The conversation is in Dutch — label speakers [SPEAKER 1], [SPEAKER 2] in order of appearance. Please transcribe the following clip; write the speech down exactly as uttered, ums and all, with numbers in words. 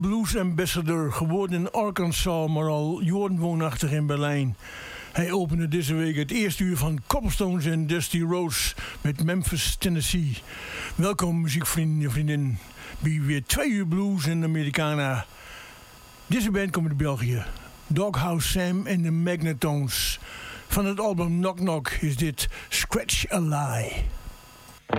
[SPEAKER 1] Blues ambassador, geboren in Arkansas, maar al jaren woonachtig in Berlijn. Hij opende deze week het eerste uur van Cobblestones en Dusty Rhodes met Memphis, Tennessee. Welkom muziekvrienden en vriendinnen bij weer twee uur blues en Americana. Deze band komt uit België. Doghouse Sam en de Magnetones. Van het album Knock Knock is dit Scratch a Lie.